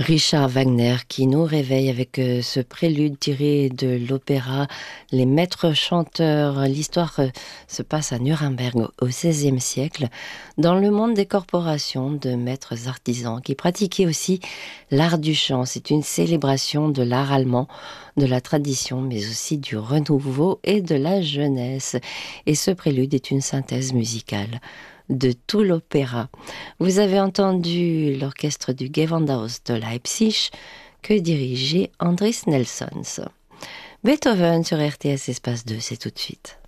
Richard Wagner qui nous réveille avec ce prélude tiré de l'opéra Les Maîtres Chanteurs. L'histoire se passe à Nuremberg au XVIe siècle, dans le monde des corporations de maîtres artisans qui pratiquaient aussi l'art du chant. C'est une célébration de l'art allemand, de la tradition, mais aussi du renouveau et de la jeunesse. Et ce prélude est une synthèse musicale de tout l'opéra. Vous avez entendu l'orchestre du Gewandhaus de Leipzig que dirigeait Andris Nelsons. Beethoven sur RTS Espace 2, c'est tout de suite.